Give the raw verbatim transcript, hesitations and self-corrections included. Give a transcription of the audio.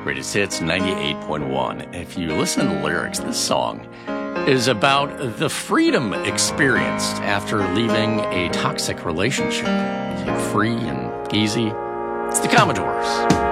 Greatest Hits ninety-eight point one. If you listen to the lyrics, this song is about the freedom experienced after leaving a toxic relationship. Free and easy. It's the Commodores.